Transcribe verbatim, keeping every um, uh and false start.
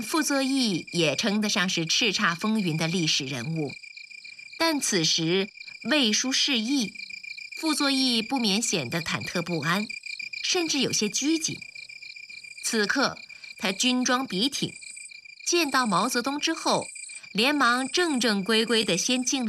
傅作义也称得上是叱咤风云的历史人物，但此时魏书示意，傅作义不免显得忐忑不安，甚至有些拘谨。此刻他军装笔挺，见到毛泽东之后，连忙正正规规地先敬了